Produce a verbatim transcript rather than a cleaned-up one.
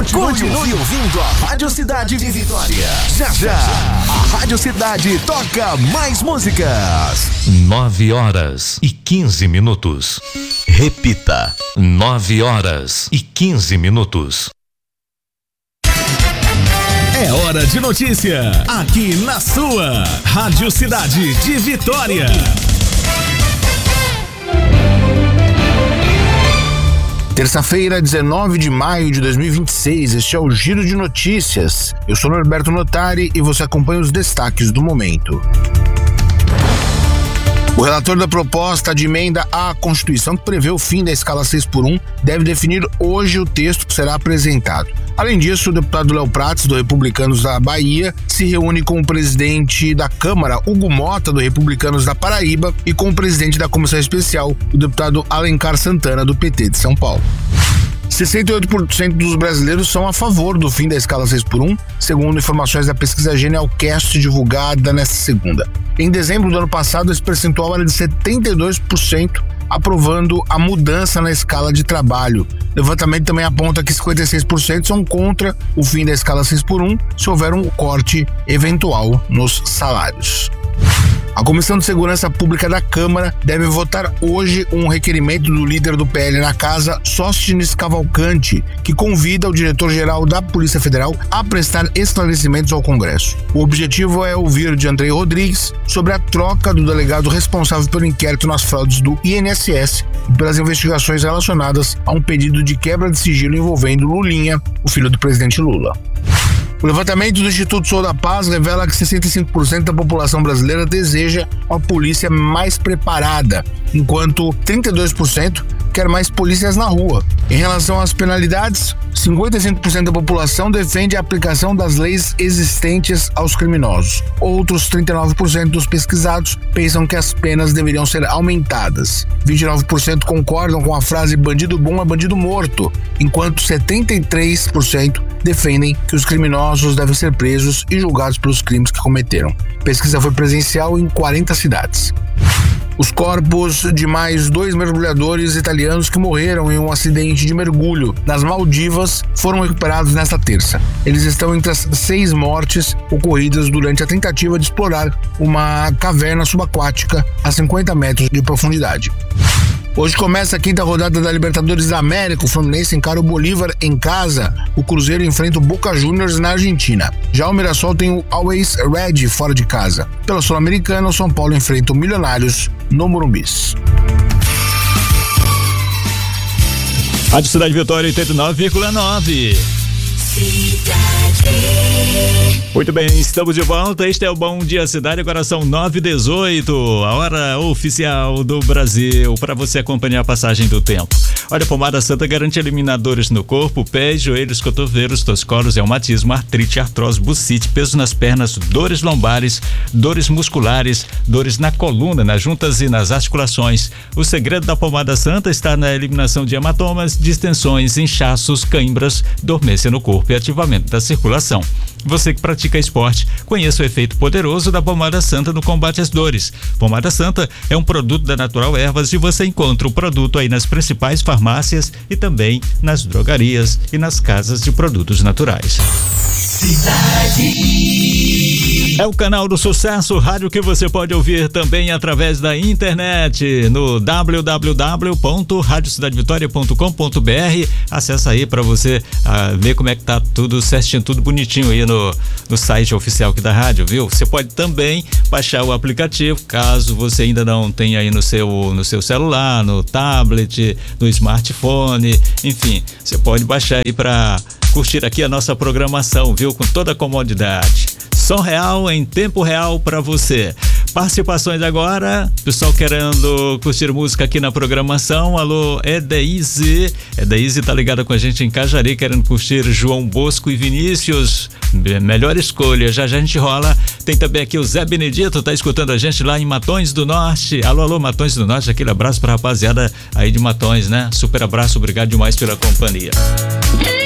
Continue ouvindo a Rádio Cidade de Vitória. Já, já, a Rádio Cidade toca mais músicas. Nove horas e quinze minutos. Repita. Nove horas e quinze minutos. É hora de notícia, aqui na sua Rádio Cidade de Vitória. Terça-feira, dezenove de maio de dois mil e vinte e seis, este é o Giro de Notícias. Eu sou Norberto Notari e você acompanha os destaques do momento. O relator da proposta de emenda à Constituição, que prevê o fim da escala seis por um, deve definir hoje o texto que será apresentado. Além disso, o deputado Léo Prates, do Republicanos da Bahia, se reúne com o presidente da Câmara, Hugo Mota, do Republicanos da Paraíba, e com o presidente da Comissão Especial, o deputado Alencar Santana, do P T de São Paulo. sessenta e oito por cento dos brasileiros são a favor do fim da escala seis por um, segundo informações da pesquisa Genialcast divulgada nesta segunda. Em dezembro do ano passado, esse percentual era de setenta e dois por cento, aprovando a mudança na escala de trabalho. O levantamento também aponta que cinquenta e seis por cento são contra o fim da escala seis por um, se houver um corte eventual nos salários. A Comissão de Segurança Pública da Câmara deve votar hoje um requerimento do líder do P L na Casa, Sóstenes Cavalcante, que convida o diretor-geral da Polícia Federal a prestar esclarecimentos ao Congresso. O objetivo é ouvir de Andrei Rodrigues sobre a troca do delegado responsável pelo inquérito nas fraudes do I N S S e pelas investigações relacionadas a um pedido de quebra de sigilo envolvendo Lulinha, o filho do presidente Lula. O levantamento do Instituto Sou da Paz revela que sessenta e cinco por cento da população brasileira deseja uma polícia mais preparada, enquanto trinta e dois por cento quer mais polícias na rua. Em relação às penalidades, cinquenta e cinco por cento da população defende a aplicação das leis existentes aos criminosos. Outros trinta e nove por cento dos pesquisados pensam que as penas deveriam ser aumentadas. vinte e nove por cento concordam com a frase bandido bom é bandido morto, enquanto setenta e três por cento defendem que os criminosos devem ser presos e julgados pelos crimes que cometeram. A pesquisa foi presencial em quarenta cidades. Os corpos de mais dois mergulhadores italianos que morreram em um acidente de mergulho nas Maldivas foram recuperados nesta terça. Eles estão entre as seis mortes ocorridas durante a tentativa de explorar uma caverna subaquática a cinquenta metros de profundidade. Hoje começa a quinta rodada da Libertadores da América. O Fluminense encara o Bolívar em casa. O Cruzeiro enfrenta o Boca Juniors na Argentina. Já o Mirassol tem o Always Red fora de casa. Pela Sul-Americana, o São Paulo enfrenta o Milionários no Morumbi. Rádio Cidade Vitória oitenta e nove vírgula nove. Muito bem, estamos de volta. Este é o Bom Dia Cidade. Agora são nove e dezoito, a hora oficial do Brasil, para você acompanhar a passagem do tempo. Olha, a pomada Santa garante eliminadores no corpo, pés, joelhos, cotovelos, toscolos, reumatismo, artrite, artrose, bucite, peso nas pernas, dores lombares, dores musculares, dores na coluna, nas juntas e nas articulações. O segredo da pomada Santa está na eliminação de hematomas, distensões, inchaços, cãibras, dormência no corpo e ativamento da circulação. Você que pratica esporte, conheça o efeito poderoso da pomada Santa no combate às dores. Pomada Santa é um produto da Natural Ervas e você encontra o produto aí nas principais farmácias e também nas drogarias e nas casas de produtos naturais. Cidade. É o canal do Sucesso, rádio que você pode ouvir também através da internet no w w w ponto rádio cidade vitória ponto com ponto b r. Acessa aí para você uh, ver como é que tá tudo certinho, tudo bonitinho aí no, no site oficial aqui da rádio, viu? Você pode também baixar o aplicativo, caso você ainda não tenha aí no seu, no seu celular, no tablet, no smartphone, enfim, você pode baixar aí para curtir aqui a nossa programação, viu? Com toda a comodidade. Som real em tempo real para você. Participações agora, pessoal querendo curtir música aqui na programação. Alô, Edeise. Edeise tá ligada com a gente em Cajari, querendo curtir João Bosco e Vinícius. Melhor escolha, já já a gente rola. Tem também aqui o Zé Benedito, tá escutando a gente lá em Matões do Norte. Alô, alô, Matões do Norte, aquele abraço pra rapaziada aí de Matões, né? Super abraço, obrigado demais pela companhia.